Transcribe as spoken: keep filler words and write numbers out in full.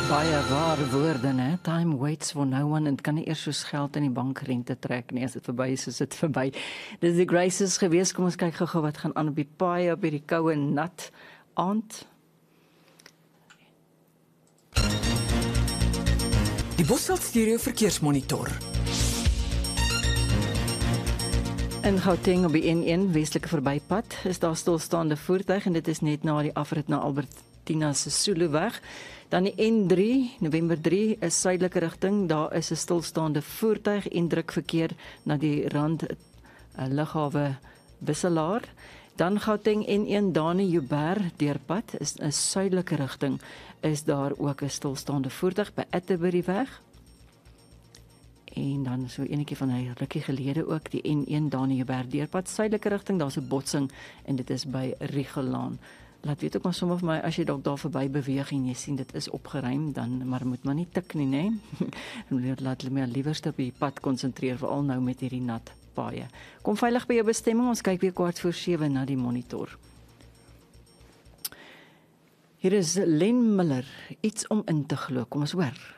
Baie ware woorde, né? Time waits for no one, en het kan nie eers soos geld in die bankrente trek nie. As dit verby is, is dit verby. Dis die Graces gewees. Kom ons kyk gou-gou wat gaan aan op die paai op hierdie koue nat aand. Die Bosveld Stereo Verkeersmonitor. In Gauteng op die N een westelike verbypad is daar stilstaande voertuig en dit is net na die afrit na Albertina se Suluweg. Dan die N drie, November drie, is suidelike rigting. Daar is 'n stilstaande voertuig en drukverkeer na die Rand uh, Lughawe Wisselaar. Dan Gauteng N een Dani Joubert deurpad is 'n suidelike rigting. Is daar ook 'n stilstaande voertuig by Atterbury-weg. En dan so enetjie van hy rukkie gelede ook die N een Dani Joubert deurpad suidelike rigting. Daar's 'n botsing en dit is by Rigelaan. Laat weet ook maar sommer vir my as jy dalk daar verby beweeg en jy sien dit is opgeruim, dan maar moet maar nie tik nie, né? Laat hulle my liewerste op die pad konsentreer, veral nou met hierdie nat paaie. Kom veilig by jou bestemming. Ons kyk weer kwart voor sewe na die monitor. Hier is Len Miller, iets om in te glo. Kom ons hoor.